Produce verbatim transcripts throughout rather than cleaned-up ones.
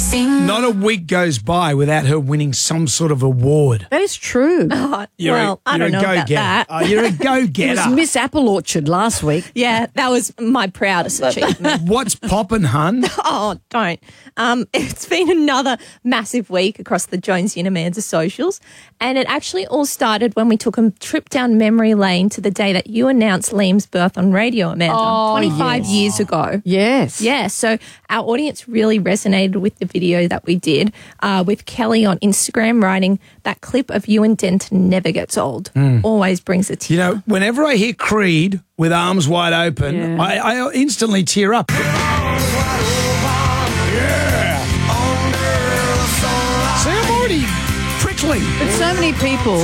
Not a week goes by without her winning some sort of award. That is true. Oh, You're well, a, I you're don't a know about go-getter. that. Oh, you're a It go-getter. was Miss Apple Orchard last week. Yeah, that was my proudest achievement. What's poppin', hun? Oh, don't. Um, it's been another massive week across the Jonesy and Amanda socials, and it actually all started when we took a trip down memory lane to the day that you announced Liam's birth on radio, Amanda, Oh, twenty-five yes. years ago. Yes. Yeah, so our audience really resonated with the video that we did uh, with Kelly on Instagram writing, that clip of you and Denton never gets old. Always brings a tear. You know, whenever I hear Creed with Arms Wide Open, Yeah. I, I instantly tear up. Yeah. See, I'm already prickling. But so many people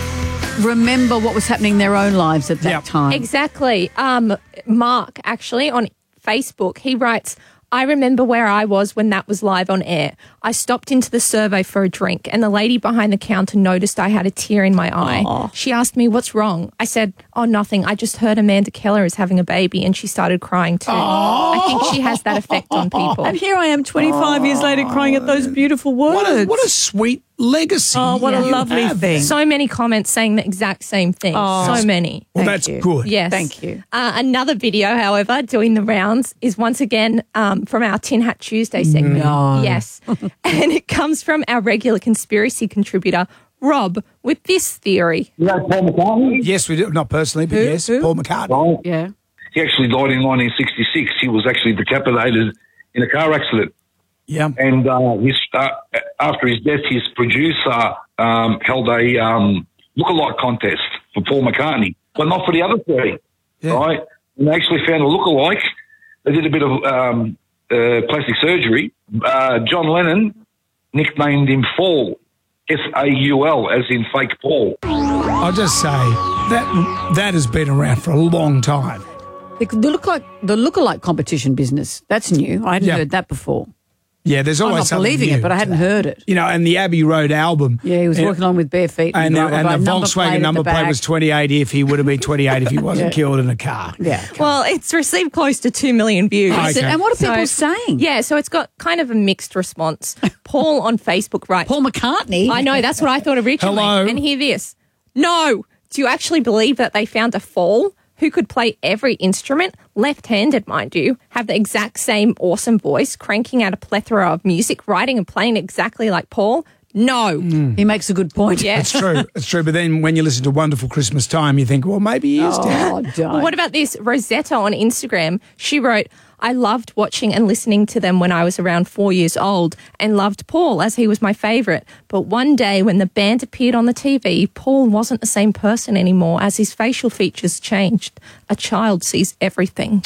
remember what was happening in their own lives at that Yep. time. Exactly. Um, Mark, actually, on Facebook, he writes, I remember where I was when that was live on air. I stopped into the survey for a drink and the lady behind the counter noticed I had a tear in my eye. Aw. She asked me, what's wrong? I said, oh, nothing. I just heard Amanda Keller is having a baby, and she started crying too. I think she has that effect on people. And here I am twenty-five years later crying at those beautiful words. What a, what a sweet legacy. Oh, what a you lovely have. thing. So many comments saying the exact same thing. Oh. So many. Well, Thank that's you. good. Yes. Thank you. Uh, another video, however, doing the rounds is once again um, from our Tin Hat Tuesday segment. No. Yes. And it comes from our regular conspiracy contributor, Rob, with this theory. You know Paul McCartney? Yes, we do. Not personally, but Who? yes, Who? Paul McCartney. Right. Yeah. He actually died in nineteen sixty-six. He was actually decapitated in a car accident. Yeah. And uh, his, uh, after his death, his producer um, held a um, lookalike contest for Paul McCartney, but not for the other three, Yeah. right? And they actually found a lookalike. They did a bit of um, uh, plastic surgery. Uh, John Lennon nicknamed him Fall, S A U L, as in fake Paul. I'll just say that that has been around for a long time. The, the look like the lookalike competition business. That's new. I hadn't Yeah. heard that before. Yeah, there's I'm always not something believing new it, but I to hadn't that. heard it. You know, and the Abbey Road album. Yeah, he was and, walking along with bare feet. And, the, got- and got the a number plate Volkswagen at number the plate back. was twenty-eight if he would have been twenty-eight if he wasn't Yeah. killed in a car. Yeah. Well, it's received close to two million views. Okay. And what are people So- saying? Yeah, so it's got kind of a mixed response. Paul on Facebook writes, Paul McCartney. I know, that's what I thought originally. Hello? And hear this. No. Do you actually believe that they found a Fall who could play every instrument, left-handed, mind you, have the exact same awesome voice, cranking out a plethora of music, writing and playing exactly like Paul? No. He makes a good point. Yeah. It's true. It's true. But then when you listen to Wonderful Christmas Time, you think, well, maybe he is dead. Oh, don't. Well, what about this? Rosetta on Instagram, she wrote, I loved watching and listening to them when I was around four years old and loved Paul as he was my favourite. But one day when the band appeared on the T V, Paul wasn't the same person anymore as his facial features changed. A child sees everything.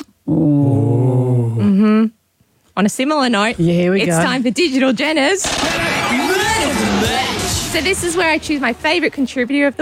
Ooh. Mm-hmm. On a similar note, Yeah, here we it's go. time for Digital Jenners. So this is where I choose my favourite contributor of the